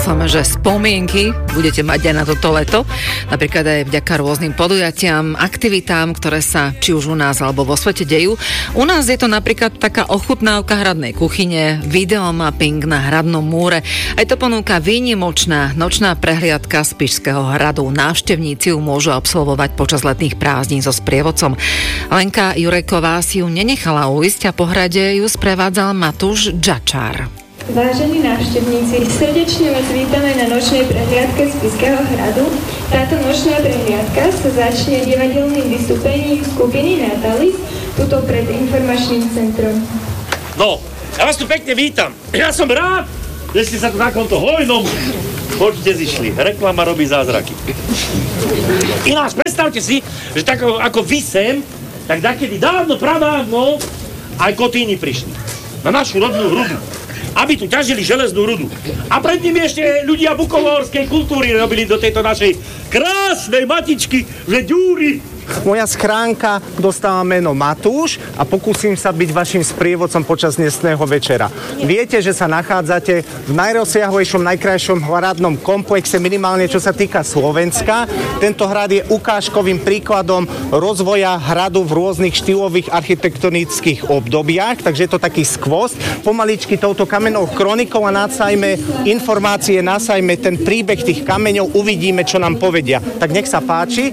dúfame, že spomienky budete mať aj na toto leto. Napríklad aj vďaka rôznym podujatiam, aktivitám, ktoré sa či už u nás alebo vo svete dejú. U nás je to napríklad taká ochutnávka hradnej kuchyne, videomapping na hradnom múre. Aj to ponúka výnimočná nočná prehliadka Spišského hradu. Návštevníci ju môžu absolvovať počas letných prázdnin so sprievodcom. Lenka Jurejková si ju nenechala ujsť a po hrade ju sprevádzal Matúš Džačár. Vážení návštevníci, srdečne vás vítame na nočnej prehliadke Spišského hradu. Táto nočná prehliadka sa začne divadelným vystúpením skupiny Natalis, tuto pred informačným centrom. No, ja vás tu pekne vítam. Ja som rád, že ste sa tu na konto hojnom počte zišli. Reklama robí zázraky. Ináč, predstavte si, že tak ako vy sem, tak dakedy dávno, pradávno aj Kotíni prišli na našu rodnú rudu, aby tu ťažili železnú rudu. A pred nimi ešte ľudia bukovorskej kultúry robili do tejto našej krásnej matičky, že ďúry. Moja schránka dostáva meno Matúš a pokúsim sa byť vašim sprievodcom počas dnesného večera. Viete, že sa nachádzate v najrozsiahlejšom, najkrajšom hradnom komplexe, minimálne čo sa týka Slovenska. Tento hrad je ukážkovým príkladom rozvoja hradu v rôznych štýlových architektonických obdobiach, takže je to taký skvost. Pomaličky touto kamennou chronikou a násajme informácie, násajme ten príbeh tých kameňov, uvidíme, čo nám povedia. Tak nech sa páči.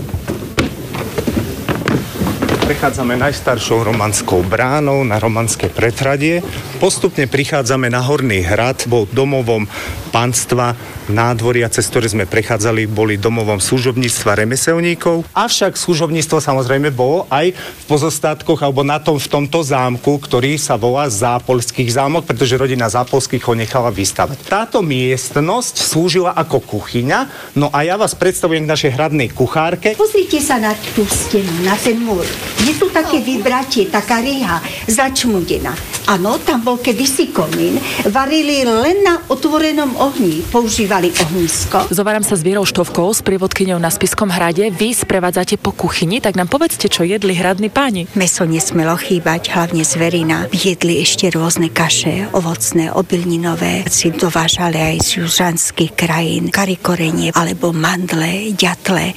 Prechádzame najstaršou romanskou bránou na romanské predhradie. Postupne prichádzame na Horný hrad, bol domovom panstva, nádvoria, cez ktoré sme prechádzali, boli domovom služobníctva remeselníkov. Avšak služobníctvo samozrejme bolo aj v pozostatkoch alebo v tomto zámku, ktorý sa volá Zápolských zámok, pretože rodina Zápolských ho nechala vystavať. Táto miestnosť slúžila ako kuchyňa, no a ja vás predstavujem k našej hradnej kuchárke. Pozrite sa na tú stenu, na ten múr. Je tu také vybratie, taká rieha, začmudená. Áno, tam bol kedysi komín. Varili len na otvorenom ohni. Používali ohnisko. Zováram sa s Vierou Štovkou, s prievodkyňou na Spišskom hrade. Vy sprevádzate po kuchyni, tak nám povedzte, čo jedli hradní páni. Mäso nesmelo chýbať, hlavne zverina. Jedli ešte rôzne kaše, ovocné, obilninové. Si dovážali aj z južanských krajín, karikorenie alebo mandle, ďatle.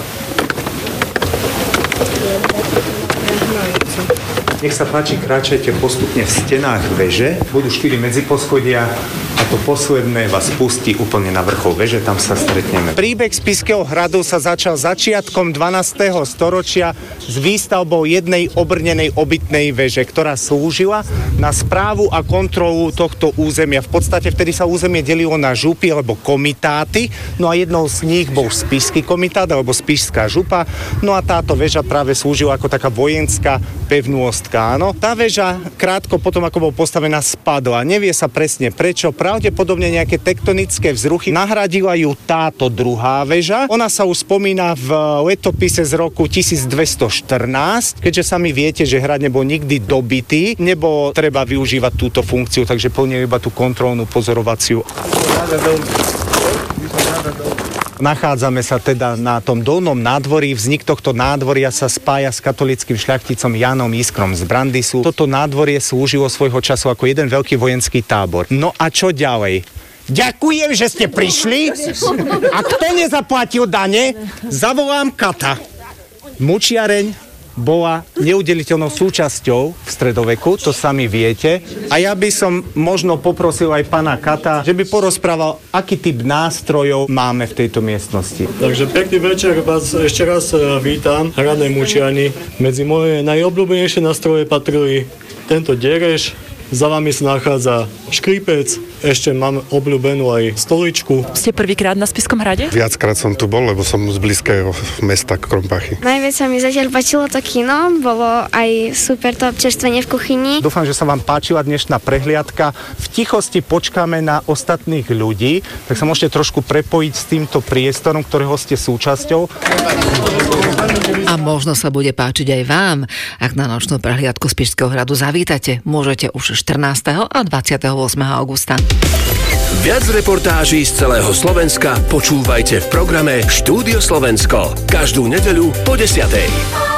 Nech sa páči, kráčajte postupne v stenách veže. Budú 4 medziposchodia a to posledné vás pustí úplne na vrchol veže, tam sa stretneme. Príbeh Spišského hradu sa začal začiatkom 12. storočia s výstavbou jednej obrnenej obytnej veže, ktorá slúžila na správu a kontrolu tohto územia. V podstate vtedy sa územie delilo na župy alebo komitáty, no a jednou z nich bol Spišský komitát alebo Spišská župa, no a táto veža práve slúžila ako taká vojenská pevnosť. Áno. Tá väža krátko potom, ako bol postavená, spadla. Nevie sa presne prečo. Pravdepodobne nejaké tektonické vzruchy. Nahradila ju táto druhá väža. Ona sa už spomína v letopise z roku 1214. Keďže sami viete, že hrad nebol nikdy dobitý, nebolo treba využívať túto funkciu, takže plnil iba tú kontrolnú pozorovaciu. Nachádzame sa teda na tom dolnom nádvorí. Vznik tohto nádvoria sa spája s katolíckym šľachticom Jánom Iskrom z Brandisu. Toto nádvorie slúžilo svojho času ako jeden veľký vojenský tábor. No a čo ďalej? Ďakujem, že ste prišli. A kto nezaplatil dane, zavolám kata. Mučiareň bola neudeliteľnou súčasťou v stredoveku, to sami viete. A ja by som možno poprosil aj pána Kata, že by porozprával, aký typ nástrojov máme v tejto miestnosti. Takže pekný večer, vás ešte raz vítam, hradnej Mučiani. Medzi moje najobľúbenejšie nástroje patrili tento dereš, za vami sa nachádza škripec, ešte mám obľúbenú aj stoličku. Ste prvýkrát na Spišskom hrade? Viackrát som tu bol, lebo som z blízkeho mesta Krompachy. Najviac sa mi zatiaľ páčilo to kino, bolo aj super to občerstvenie v kuchyni. Dúfam, že sa vám páčila dnešná prehliadka. V tichosti počkáme na ostatných ľudí, tak sa môžete trošku prepojiť s týmto priestorom, ktorého ste súčasťou. A možno sa bude páčiť aj vám, ak na nočnú prehliadku Spišského hradu zavítate. Môžete už 14. a 28. augusta. Viac reportáží z celého Slovenska počúvajte v programe Štúdio Slovensko. Každú nedeľu po 10:00.